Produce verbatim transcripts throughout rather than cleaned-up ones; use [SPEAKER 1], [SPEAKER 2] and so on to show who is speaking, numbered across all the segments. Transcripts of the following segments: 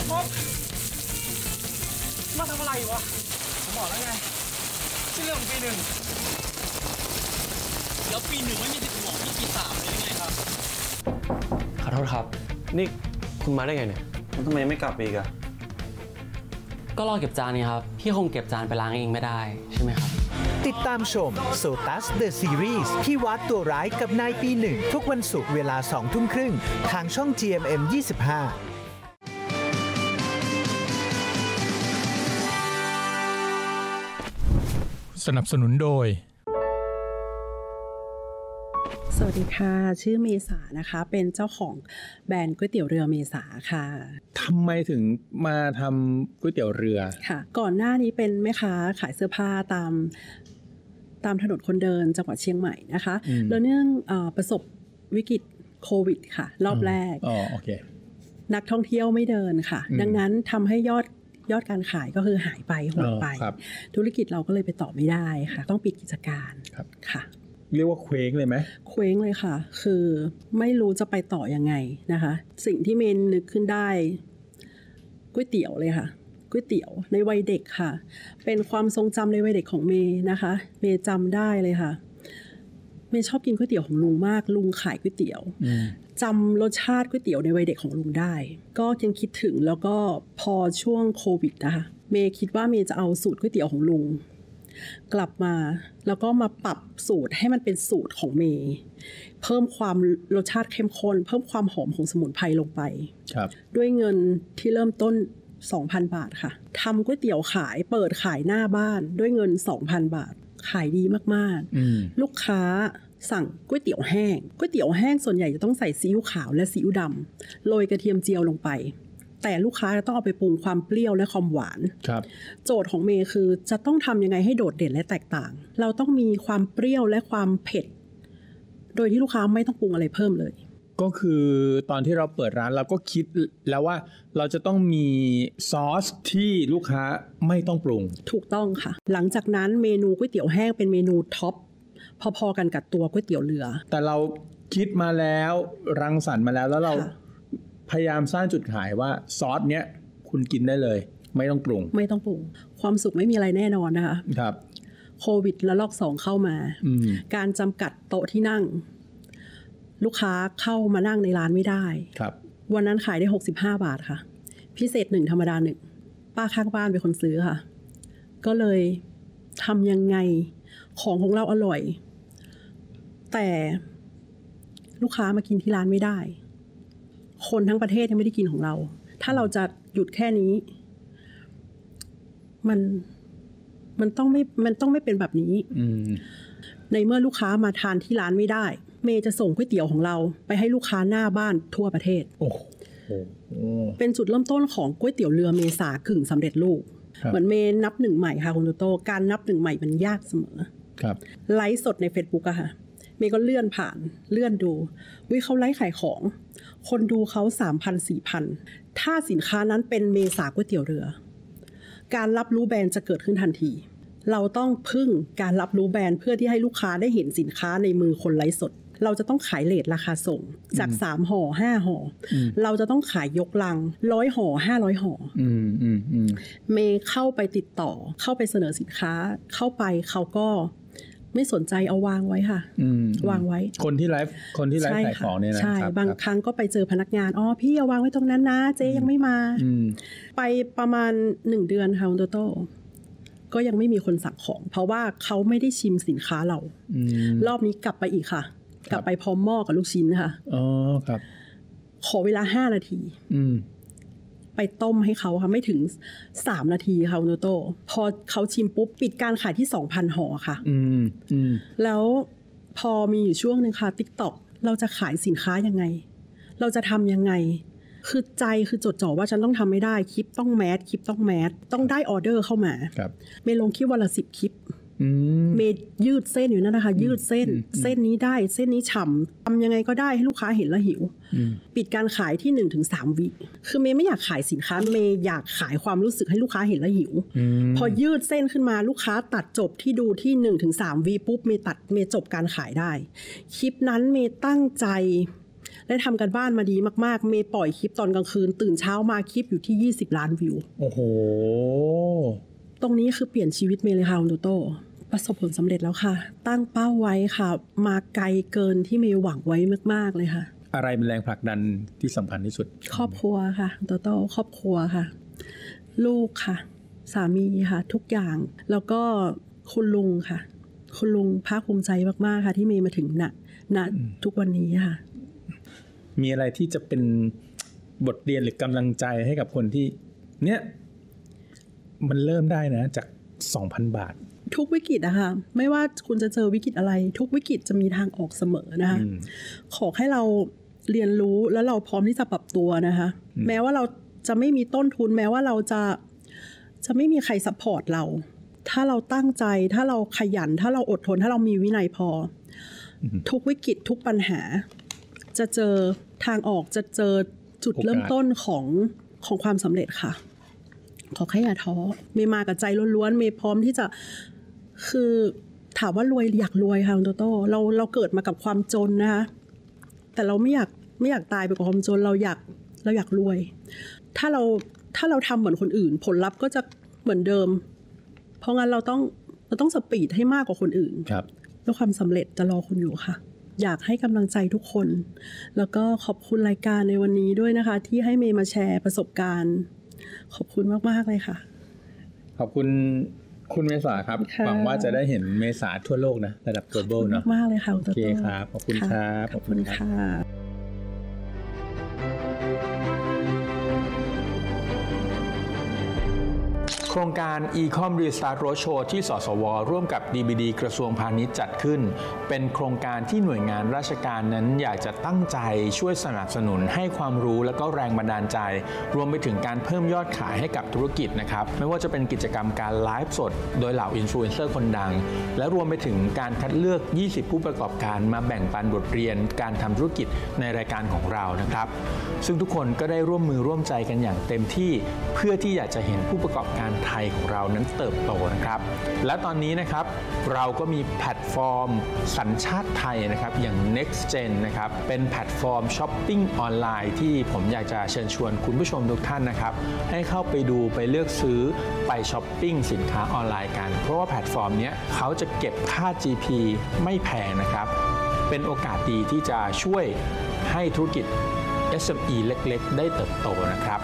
[SPEAKER 1] ป๊อปมาทำอะไรวะผมบอกแล้วไงชื่อเรื่องปีหนึ่ง
[SPEAKER 2] แล้วปีหนึ่งไม่มีสิทธิ์บอกที่ปีสามเลยไงครับ
[SPEAKER 1] ขอโทษครับนี่คุณมาได้ไงเนี่ยทำไมไม่กลับอีกอะ
[SPEAKER 2] ก็รอเก็บจานนี่ครับพี่คงเก็บจานไปล้างเองไม่ได้ใช่ไหมครับ
[SPEAKER 3] ติดตามชม Sotus The Series พี่วัดตัวร้ายกับนายปีหนึ่งทุกวันศุกร์เวลาสองทุ่มครึ่งทางช่อง จี เอ็ม เอ็ม ยี่สิบห้า
[SPEAKER 4] สนับสนุนโดย
[SPEAKER 5] สวัสดีค่ะชื่อเมษานะคะเป็นเจ้าของแบรนด์ก๋วยเตี๋ยวเรือเมษาค่ะ
[SPEAKER 4] ทำไมถึงมาทำก๋วยเตี๋ยวเรือ
[SPEAKER 5] ค่ะก่อนหน้านี้เป็นแม่ค้าขายเสื้อผ้าตามตามถนนคนเดินจังหวัดเชียงใหม่นะคะแล้วเนื่องประสบวิกฤตโควิดค่ะรอบแรก
[SPEAKER 4] อ๋อโอเค
[SPEAKER 5] นักท่องเที่ยวไม่เดินค่ะดังนั้นทำให้ยอดยอดการขายก็คือหายไปหดไปธุรกิจเราก็เลยไปต่อไม่ได้ค่ะต้องปิดกิจการค่ะ
[SPEAKER 4] เรียกว่าเคว้งเลยไหม
[SPEAKER 5] เคว้งเลยค่ะคือไม่รู้จะไปต่อยังไงนะคะสิ่งที่เมนนึกขึ้นได้ก๋วยเตี๋ยวเลยค่ะก๋วยเตี๋ยวในวัยเด็กค่ะเป็นความทรงจำในวัยเด็กของเมย์นะคะเมย์จำได้เลยค่ะเมย์ชอบกินก๋วยเตี๋ยวของลุงมากลุงขายก๋วยเตี๋ยวจำรสชาติก๋วยเตี๋ยวในวัยเด็กของลุงได้ก็ยังคิดถึงแล้วก็พอช่วงโควิดนะคะเมย์คิดว่าเมย์จะเอาสูตรก๋วยเตี๋ยวของลุงกลับมาแล้วก็มาปรับสูตรให้มันเป็นสูตรของเมย์เพิ่มความรสชาติเข้มข้นเพิ่มความหอมของสมุนไพรลงไปด้วยเงินที่เริ่มต้น สองพัน บาทค่ะทำก๋วยเตี๋ยวขายเปิดขายหน้าบ้านด้วยเงิน สองพัน บาทขายดีมากๆลูกค้าสั่งก๋วยเตี๋ยวแห้งก๋วยเตี๋ยวแห้งส่วนใหญ่จะต้องใส่ซีอิ๊วขาวและซีอิ๊วดำโรยกระเทียมเจียวลงไปแต่ลูกค้าจะต้องเอาไปปรุงความเปรี้ยวและความหวานโจทย์ของเมย์คือจะต้องทำยังไงให้โดดเด่นและแตกต่างเราต้องมีความเปรี้ยวและความเผ็ดโดยที่ลูกค้าไม่ต้องปรุงอะไรเพิ่มเลย
[SPEAKER 4] ก็คือตอนที่เราเปิดร้านเราก็คิดแล้วว่าเราจะต้องมีซอสที่ลูกค้าไม่ต้องปรุง
[SPEAKER 5] ถูกต้องค่ะหลังจากนั้นเมนูก๋วยเตี๋ยวแห้งเป็นเมนูท็อปพอๆกันกับตัวก๋วยเตี๋ยวเรือ
[SPEAKER 4] แต่เราคิดมาแล้วรังสรรค์มาแล้วแล้วเราพยายามสร้างจุดขายว่าซอสเนี้ยคุณกินได้เลยไม่ต้องปรุง
[SPEAKER 5] ไม่ต้องปรุงความสุขไม่มีอะไรแน่นอนนะคะ
[SPEAKER 4] ครับ
[SPEAKER 5] โควิดระลอกสองเข้ามาการจำกัดโต๊ะที่นั่งลูกค้าเข้ามานั่งในร้านไม่ได้
[SPEAKER 4] ครับ
[SPEAKER 5] วันนั้นขายได้หกสิบห้าบาทค่ะพิเศษหนึ่งธรรมดาหนึ่งป้าข้างบ้านเป็นคนซื้อค่ะก็เลยทำยังไงของของเราอร่อยแต่ลูกค้ามากินที่ร้านไม่ได้คนทั้งประเทศยังไม่ได้กินของเราถ้าเราจะหยุดแค่นี้มันมันต้องไม่มันต้องไม่เป็นแบบนี้ในเมื่อลูกค้ามาทานที่ร้านไม่ได้เมย์จะส่งก๋วยเตี๋ยวของเราไปให้ลูกค้าหน้าบ้านทั่วประเทศ
[SPEAKER 4] โอ้โห
[SPEAKER 5] เป็นจุดเริ่มต้นของก๋วยเตี๋ยวเรือเมษากึ่งสำเร็จรูปเหมือนเมย์นับหนึ่งใหม่ค่ะคุณโตโต้การนับหนึ่งใหม่มันยากเสมอ
[SPEAKER 4] ครับ
[SPEAKER 5] ไลฟ์สดใน Facebook อะค่ะเมย์ก็เลื่อนผ่านเลื่อนดูวิเขาไลฟ์ขายของคนดูเขา สามพัน สี่พัน ถ้าสินค้านั้นเป็นเมษาก๋วยเตี๋ยวเรือการรับรู้แบรนด์จะเกิดขึ้นทันทีเราต้องพึ่งการรับรู้แบรนด์เพื่อที่ให้ลูกค้าได้เห็นสินค้าในมือคนไลฟ์สดเราจะต้องขายเรทราคาส่งจากสามห่อห้าห่อเราจะต้องขายยกลังร้อยห่อห้าร้อยห่อเมย์เข้าไปติดต่อเข้าไปเสนอสินค้าเข้าไปเขาก็ไม่สนใจเอาวางไว้ค่ะวางไว้
[SPEAKER 4] คนที่ไลฟ์คนที่ไลฟ์ขายของเนี่ยนะ
[SPEAKER 5] ใช่บางครั้งก็ไปเจอพนักงานอ๋อพี่เอาวางไว้ตรงนั้นนะเจ๊ยังไม่มาไปประมาณหนึ่งเดือนค่ะคุณโตโต้ก็ยังไม่มีคนสั่งของเพราะว่าเขาไม่ได้ชิมสินค้าเรารอบนี้กลับไปอีกค่ะกลับไปพร้อมหม้อกับลูกชิ้นค่ะ
[SPEAKER 4] อ๋อครับ
[SPEAKER 5] ขอเวลาห้านาทีไปต้มให้เขาค่ะไม่ถึงสามนาทีค่ะคุณโตโต้พอเขาชิมปุ๊บปิดการขายที่ สองพัน ห่อค่ะ
[SPEAKER 4] อืมอืม
[SPEAKER 5] แล้วพอมีอยู่ช่วงนึงค่ะ TikTok เราจะขายสินค้ายังไงเราจะทำยังไงคือใจคือจดจ่อว่าฉันต้องทำไม่ได้คลิปต้องแมสคลิปต้องแมสต้องได้ออเดอร์เข้ามาเมย์ลงคลิปวันละสิบคลิปเมย์ยืดเส้นอยู่นั่นนะคะยืดเส้นเส้นนี้ได้เส้นนี้ฉ่ำทำยังไงก็ได้ให้ลูกค้าเห็นแล้วหิวปิดการขายที่ หนึ่งถึงสาม วิคือเมย์ไม่อยากขายสินค้าเมย์อยากขายความรู้สึกให้ลูกค้าเห็นแล้วหิวพอยืดเส้นขึ้นมาลูกค้าตัดจบที่ดูที่ หนึ่งถึงสาม วิปุ๊บเมย์ตัดเมย์จบการขายได้คลิปนั้นเมย์ตั้งใจได้ทำกันบ้านมาดีมากๆเมย์ปล่อยคลิปตอนกลางคืนตื่นเช้ามาคลิปอยู่ที่ยี่สิบล้านวิว
[SPEAKER 4] โอ้โห
[SPEAKER 5] ตรงนี้คือเปลี่ยนชีวิตเมย์เลยค่ะคุณโตโต้ประสบผลสำเร็จแล้วค่ะตั้งเป้าไว้ค่ะมาไกลเกินที่เมย์หวังไว้มากๆเลยค่ะ
[SPEAKER 4] อะไรเป็นแรงผลักดันที่สำคัญที่สุด
[SPEAKER 5] ครอบครัวค่ะโตโต้ครอบครัวค่ะลูกค่ะสามีค่ะทุกอย่างแล้วก็คุณลุงค่ะคุณลุงภาคภูมิใจมากๆค่ะที่เมย์มาถึงณณทุกวันนี้ค่ะ
[SPEAKER 4] มีอะไรที่จะเป็นบทเรียนหรือกำลังใจให้กับคนที่เนี้ยมันเริ่มได้นะจาก สองพัน บาท
[SPEAKER 5] ทุกวิกฤตอะค่ะไม่ว่าคุณจะเจอวิกฤตอะไรทุกวิกฤตจะมีทางออกเสมอนะคะขอให้เราเรียนรู้แล้วเราพร้อมที่จะปรับตัวนะคะแม้ว่าเราจะไม่มีต้นทุนแม้ว่าเราจะจะไม่มีใครซัพพอร์ตเราถ้าเราตั้งใจถ้าเราขยันถ้าเราอดทนถ้าเรามีวินัยพอทุกวิกฤตทุกปัญหาจะเจอทางออกจะเจอจุดเริ่มต้นของของความสำเร็จค่ะขอแค่อย่าท้อเมย์มากับใจล้วนๆเมย์พร้อมที่จะคือถามว่ารวยอยากรวยค่ะคุณโตโต้เราเราเกิดมากับความจนนะคะแต่เราไม่อยากไม่อยากตายไปกับความจนเราอยากเราอยากรวยถ้าเราถ้าเราทำเหมือนคนอื่นผลลัพธ์ก็จะเหมือนเดิมเพราะงั้นเราต้องเราต้องสปีดให้มากกว่าคนอื่น
[SPEAKER 4] ครับ
[SPEAKER 5] แล้วความสำเร็จจะรอคุณอยู่ค่ะอยากให้กำลังใจทุกคนแล้วก็ขอบคุณรายการในวันนี้ด้วยนะคะที่ให้เมย์มาแชร์ประสบการณ์ขอบคุณมากๆเลยค่ะ
[SPEAKER 4] ขอบคุณคุณเมษาครับหวังว่าจะได้เห็นเมษาทั่วโลกนะระดับ global เนาะ
[SPEAKER 5] มากเลยค่ะโอ
[SPEAKER 4] เคครับขอบคุณครับ
[SPEAKER 5] ขอบคุณค่ะ
[SPEAKER 4] โครงการ e-com Restart Roadshow ที่สสวร่วมกับ ดี บี ดี กระทรวงพาณิชย์จัดขึ้นเป็นโครงการที่หน่วยงานราชการนั้นอยากจะตั้งใจช่วยสนับสนุนให้ความรู้และก็แรงบันดาลใจรวมไปถึงการเพิ่มยอดขายให้กับธุรกิจนะครับไม่ว่าจะเป็นกิจกรรมการไลฟ์สดโดยเหล่าอินฟลูเอนเซอร์คนดังและรวมไปถึงการคัดเลือกยี่สิบผู้ประกอบการมาแบ่งปันบทเรียนการทำธุรกิจในรายการของเรานะครับซึ่งทุกคนก็ได้ร่วมมือร่วมใจกันอย่างเต็มที่เพื่อที่อยากจะเห็นผู้ประกอบการไทยของเรานั้นเติบโตนะครับและตอนนี้นะครับเราก็มีแพลตฟอร์มสัญชาติไทยนะครับอย่าง Next Gen นะครับเป็นแพลตฟอร์มช้อปปิ้งออนไลน์ที่ผมอยากจะเชิญชวนคุณผู้ชมทุกท่านนะครับให้เข้าไปดูไปเลือกซื้อไปช้อปปิ้งสินค้าออนไลน์กันเพราะว่าแพลตฟอร์มนี้เขาจะเก็บค่า จี พี ไม่แพงนะครับเป็นโอกาสดีที่จะช่วยให้ธุรกิจ เอส เอ็ม อี เล็กๆได้เติบโตนะครับ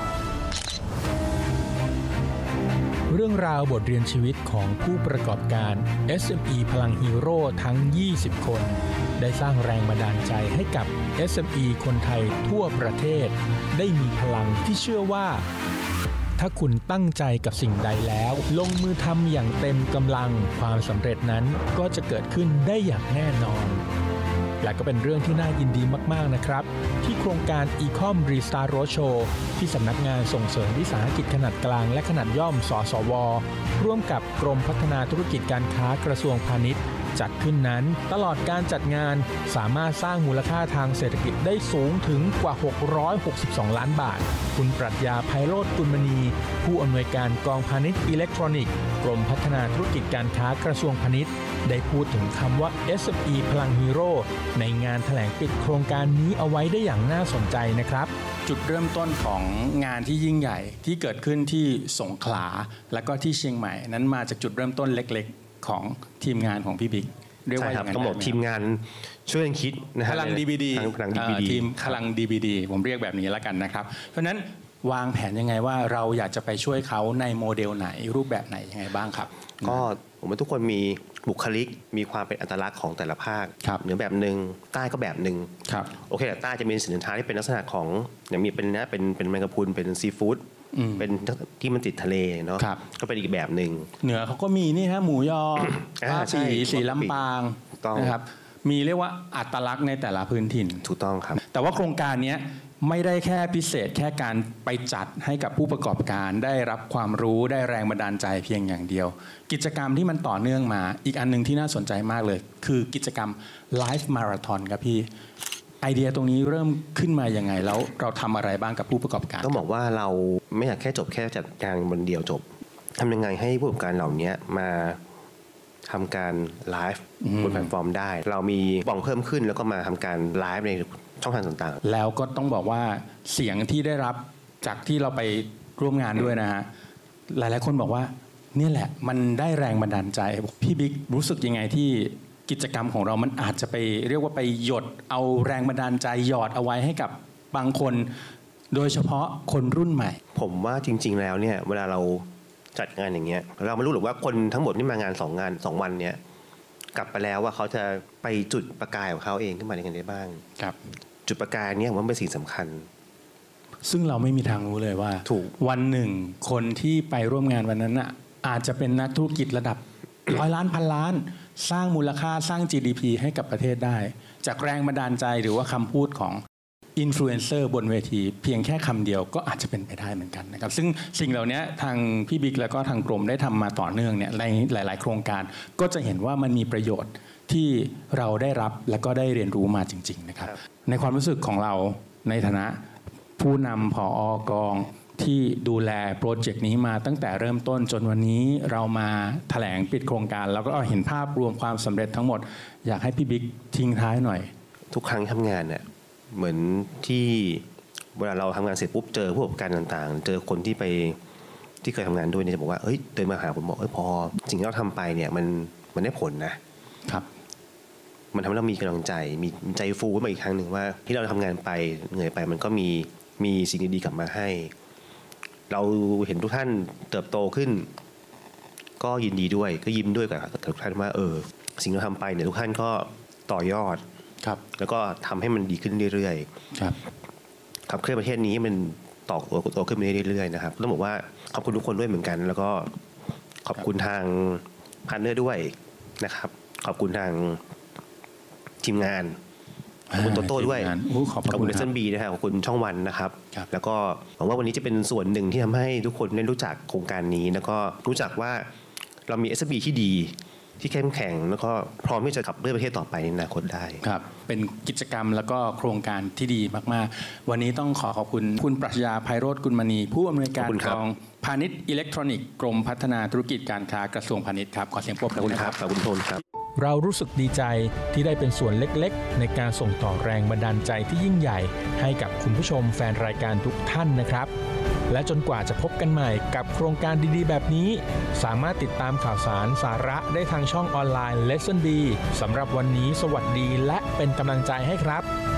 [SPEAKER 4] เรื่องราวบทเรียนชีวิตของผู้ประกอบการ เอส เอ็ม อี พลังฮีโร่ทั้งยี่สิบคนได้สร้างแรงบันดาลใจให้กับ เอส เอ็ม อี คนไทยทั่วประเทศได้มีพลังที่เชื่อว่าถ้าคุณตั้งใจกับสิ่งใดแล้วลงมือทำอย่างเต็มกำลังความสำเร็จนั้นก็จะเกิดขึ้นได้อย่างแน่นอนและก็เป็นเรื่องที่น่ายินดีมากๆนะครับที่โครงการ e-com Restart Roadshow ที่สำนักงานส่งเสริมวิสาหกิจขนาดกลางและขนาดย่อมสสวร่วมกับกรมพัฒนาธุรกิจการค้ากระทรวงพาณิชย์จัดขึ้นนั้นตลอดการจัดงานสามารถสร้างมูลค่าทางเศรษฐกิจได้สูงถึงกว่าหกร้อยหกสิบสองล้านบาทคุณปรัชญาไพโรจน์กุลมณีผู้อำนวยการกองพาณิชย์อิเล็กทรอนิกส์กรมพัฒนาธุรกิจการค้ากระทรวงพาณิชย์ได้พูดถึงคำว่า เอส เอ็ม อี พลังฮีโร่ในงานแถลงปิดโครงการนี้เอาไว้ได้อย่างน่าสนใจนะครับจุดเริ่มต้นของงานที่ยิ่งใหญ่ที่เกิดขึ้นที่สงขลาและก็ที่เชียงใหม่นั้นมาจากจุดเริ่มต้นเล็กๆของทีมงานของพี่บิ๊ก
[SPEAKER 1] เรียกว่าอย่างนั้นต้องบอกทีมงานช่วยกันคิดนะฮะ
[SPEAKER 4] พลัง ดี บี ดี
[SPEAKER 1] พลัง ดี บี ดี
[SPEAKER 4] ทีมพลัง ดี บี ดี ผมเรียกแบบนี้แล้วกันนะครับเพราะฉะนั้นวางแผนยังไงว่าเราอยากจะไปช่วยเขาในโมเดลไหนรูปแบบไหนยังไงบ้างครับ
[SPEAKER 1] ก็ผมว่าทุกคนมีบุคลิกมีความเป็นอัตลักษณ์ของแต่ละภาคเหนือแบบหนึ่งใต้ก็แบบหนึ่งโอเคแต่ใต้จะมีสินค้าที่เป็นลักษณะของอย่างมีเป็นนะเป็นเป็นแมงกะพรุนเป็นซีฟู้ดเป็นที่มันติดทะเลเนาะก็เป็นอีกแบบหนึ่ง
[SPEAKER 4] เหนือเขาก็มีนี่ฮะหมูยอผ้าสีสีลำปางนะครับมีเรียกว่าอัตลักษณ์ในแต่ละพื้นถิ่น
[SPEAKER 1] ถูกต้องครับ
[SPEAKER 4] แต่ว่าโครงการนี้ไม่ได้แค่พิเศษแค่การไปจัดให้กับผู้ประกอบการได้รับความรู้ได้แรงบันดาลใจเพียงอย่างเดียวกิจกรรมที่มันต่อเนื่องมาอีกอันนึงที่น่าสนใจมากเลยคือกิจกรรมไลฟ์มาราธอนครับพี่ไอเดียตรงนี้เริ่มขึ้นมายังไงแล้วเราทำอะไรบ้างกับผู้ประกอบการ
[SPEAKER 1] ต้องบอกว่าเราไม่อยากแค่จบแค่จัดงานวันเดียวจบทำยังไงให้ผู้ประกอบการเหล่านี้มาทำการไลฟ์บนแพลตฟอร์มได้เรามีปล่องเพิ่มขึ้นแล้วก็มาทำการไลฟ์ในช่องทางต่าง
[SPEAKER 4] ๆแล้วก็ต้องบอกว่าเสียงที่ได้รับจากที่เราไปร่วมงานด้วยนะฮะหลายๆคนบอกว่านี่แหละมันได้แรงบันดาลใจพี่บิ๊กรู้สึกยังไงที่กิจกรรมของเรามันอาจจะไปเรียกว่าไปหยดเอาแรงบันดาลใจหยอดเอาไว้ให้กับบางคนโดยเฉพาะคนรุ่นใหม่
[SPEAKER 1] ผมว่าจริงๆแล้วเนี่ยเวลาเราจัดงานอย่างเงี้ยเราไม่รู้หรอกว่าคนทั้งหมดที่มางานสองงานสองวันเนี้ยกลับไปแล้วว่าเขาจะไปจุดประกายของเขาเองขึ้นมาในกันได้บ้าง
[SPEAKER 4] ครับ
[SPEAKER 1] จุดประกายเนี้ยมันเป็นสิ่งสำคัญ
[SPEAKER 4] ซึ่งเราไม่มีทางรู้เลยว่า
[SPEAKER 1] ถูก
[SPEAKER 4] วันหนึ่งคนที่ไปร่วมงานวันนั้นน่ะอาจจะเป็นนักธุรกิจระดับ ร้อยล้านพันล้านสร้างมูลค่าสร้าง จี ดี พี ให้กับประเทศได้จากแรงบันดาลใจหรือว่าคำพูดของอินฟลูเอนเซอร์บนเวทีเพียงแค่คำเดียวก็อาจจะเป็นไปได้เหมือนกันนะครับซึ่งสิ่งเหล่านี้ทางพี่บิ๊กแล้วก็ทางกรมได้ทำมาต่อเนื่องเนี่ยในหลายๆโครงการก็จะเห็นว่ามันมีประโยชน์ที่เราได้รับและก็ได้เรียนรู้มาจริงๆนะครับในความรู้สึกของเราในฐานะผู้นำผอกองที่ดูแลโปรเจกต์นี้มาตั้งแต่เริ่มต้นจนวันนี้เรามาแถลงปิดโครงการแล้วก็เห็นภาพรวมความสำเร็จทั้งหมดอยากให้พี่บิ๊กทิ้งท้ายหน่อย
[SPEAKER 1] ทุกครั้งทำงานเนี่ยเหมือนที่เวลาเราทำงานเสร็จปุ๊บเจอผู้ประกอบการต่างๆเจอคนที่ไปที่เคยทำงานด้วยเนี่ยจะบอกว่าเฮ้ยเดินมาหาผมบอกเอ้ยพอสิ่งที่เราทำไปเนี่ยมันมันได้ผลนะครับมันทำให้เรามีกำลังใจมีใจฟูขึ้นมาอีกครั้งหนึ่งว่าที่เราทำงานไปเหนื่อยไปมันก็มีมีสิ่งดีๆกลับมาให้เราเห็นทุกท่านเติบโตขึ้นก็ยินดีด้วยก็ยิ้มด้วยกับทุกท่านว่าเออสิ่งที่เราทำไปเนี่ยทุกท่านก็ต่อยอด
[SPEAKER 4] ครับ
[SPEAKER 1] แล้วก็ทำให้มันดีขึ้นเรื่อย
[SPEAKER 4] ๆครับ
[SPEAKER 1] ขับเคลื่อนประเทศนี้มันต่อโตขึ้นไปเรื่อยๆนะครับต้องบอกว่าขอบคุณทุกคนด้วยเหมือนกันแล้วก็ขอบคุณทางพาร์ทเนอร์ด้วยนะครับขอบคุณทางทีมงานขอบคุณโตโต้ด้วยขอบคุณเอส เอ็น บี นะครับขอบคุณช่องวันนะครับแล้วก็หวังว่าวันนี้จะเป็นส่วนหนึ่งที่ทำให้ทุกคนได้รู้จักโครงการนี้แล้วก็รู้จักว่าเรามี เอส เอ็น บี ที่ดีที่เข้มแข็งแล้วก็พร้อมที่จะขับเคลื่อนประเทศต่อไปในอนาคตได้
[SPEAKER 4] ครับเป็นกิจกรรมแล้วก็โครงการที่ดีมากๆวันนี้ต้องขอขอบคุณคุณปรัชญาไพโรจน์กุลมณีผู้อำนวยการกองพาณิชย์อิเล็กทรอนิกส์กรมพัฒนาธุรกิจการค้ากระทรวงพาณิชย์ครับขอเสียงปรบมือครับ
[SPEAKER 1] ขอบคุณทุกครับ
[SPEAKER 4] เรารู้สึกดีใจที่ได้เป็นส่วนเล็กๆในการส่งต่อแรงบันดาลใจที่ยิ่งใหญ่ให้กับคุณผู้ชมแฟนรายการทุกท่านนะครับและจนกว่าจะพบกันใหม่กับโครงการดีๆแบบนี้สามารถติดตามข่าวสารสาระได้ทางช่องออนไลน์ Lesson B สำหรับวันนี้สวัสดีและเป็นกำลังใจให้ครับ